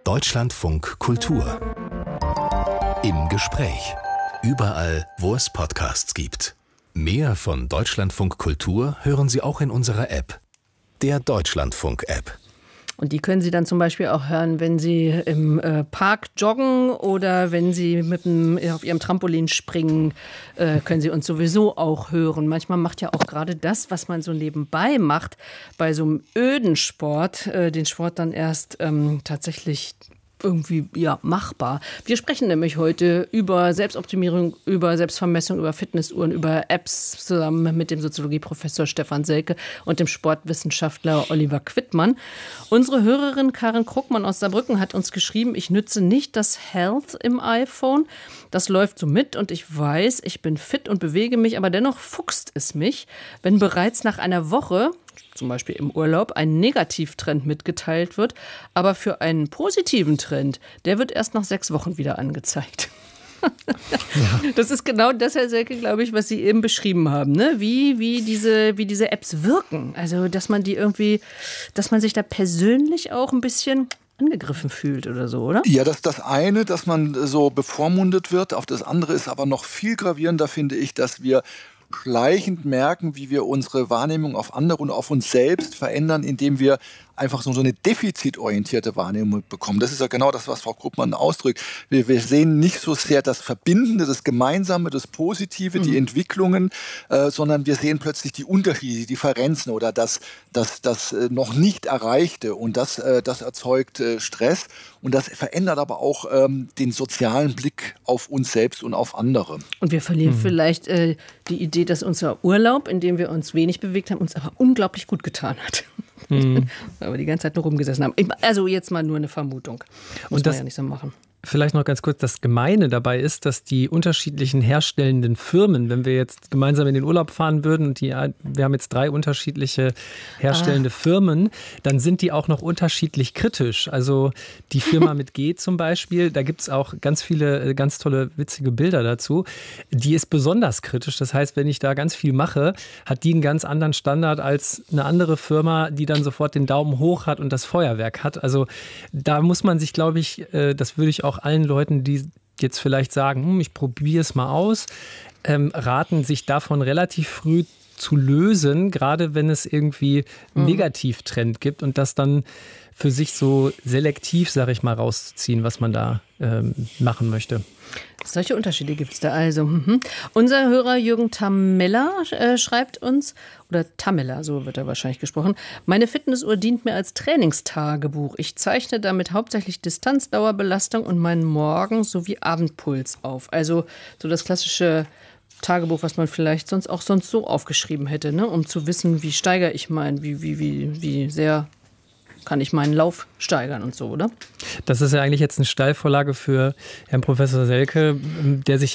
Deutschlandfunk Kultur. Im Gespräch. Überall, wo es Podcasts gibt. Mehr von Deutschlandfunk Kultur hören Sie auch in unserer App. Der Deutschlandfunk-App. Und die können Sie dann zum Beispiel auch hören, wenn Sie im Park joggen oder wenn Sie auf Ihrem Trampolin springen, können Sie uns sowieso auch hören. Manchmal macht ja auch gerade das, was man so nebenbei macht, bei so einem öden Sport, den Sport dann erst tatsächlich irgendwie machbar. Wir sprechen nämlich heute über Selbstoptimierung, über Selbstvermessung, über Fitnessuhren, über Apps zusammen mit dem Soziologieprofessor Stefan Selke und dem Sportwissenschaftler Oliver Quittmann. Unsere Hörerin Karin Krugmann aus Saarbrücken hat uns geschrieben, ich nütze nicht das Health im iPhone. Das läuft so mit und ich weiß, ich bin fit und bewege mich, aber dennoch fuchst es mich, wenn bereits nach einer Woche, zum Beispiel im Urlaub, ein Negativtrend mitgeteilt wird, aber für einen positiven Trend, der wird erst nach 6 Wochen wieder angezeigt. Ja. Das ist genau das, Herr Selke, glaube ich, was Sie eben beschrieben haben, ne? Wie diese Apps wirken. Also, dass man sich da persönlich auch ein bisschen angegriffen fühlt oder so, oder? Ja, das ist das eine, dass man so bevormundet wird. Auf das andere ist aber noch viel gravierender, finde ich, dass wir schleichend merken, wie wir unsere Wahrnehmung auf andere und auf uns selbst verändern, indem wir einfach so eine defizitorientierte Wahrnehmung bekommen. Das ist ja genau das, was Frau Krugmann ausdrückt. Wir sehen nicht so sehr das Verbindende, das Gemeinsame, das Positive, die Entwicklungen, sondern wir sehen plötzlich die Unterschiede, die Differenzen oder das noch nicht Erreichte. Und das erzeugt Stress und das verändert aber auch den sozialen Blick auf uns selbst und auf andere. Und wir verlieren vielleicht die Idee, dass unser Urlaub, in dem wir uns wenig bewegt haben, uns aber unglaublich gut getan hat. Weil wir die ganze Zeit nur rumgesessen haben. Also jetzt mal nur eine Vermutung. Muss man ja nicht so machen. Vielleicht noch ganz kurz, das Gemeine dabei ist, dass die unterschiedlichen herstellenden Firmen, wenn wir jetzt gemeinsam in den Urlaub fahren würden und wir haben jetzt 3 unterschiedliche herstellende Firmen, dann sind die auch noch unterschiedlich kritisch. Also die Firma mit G zum Beispiel, da gibt es auch ganz viele ganz tolle, witzige Bilder dazu. Die ist besonders kritisch. Das heißt, wenn ich da ganz viel mache, hat die einen ganz anderen Standard als eine andere Firma, die dann sofort den Daumen hoch hat und das Feuerwerk hat. Also da muss man sich, glaube ich, das würde ich auch allen Leuten, die jetzt vielleicht sagen, ich probiere es mal aus, raten, sich davon relativ früh zu lösen, gerade wenn es irgendwie einen Negativtrend gibt und das dann für sich so selektiv, sage ich mal, rauszuziehen, was man da machen möchte. Solche Unterschiede gibt es da also. Unser Hörer Jürgen Tamella schreibt uns, oder Tamella, so wird er wahrscheinlich gesprochen, meine Fitnessuhr dient mir als Trainingstagebuch. Ich zeichne damit hauptsächlich Distanz, Dauerbelastung und meinen Morgen- sowie Abendpuls auf. Also so das klassische Tagebuch, was man vielleicht sonst so aufgeschrieben hätte, ne? Um zu wissen, wie steigere ich wie sehr kann ich meinen Lauf steigern und so, oder? Das ist ja eigentlich jetzt eine Steilvorlage für Herrn Professor Selke, der sich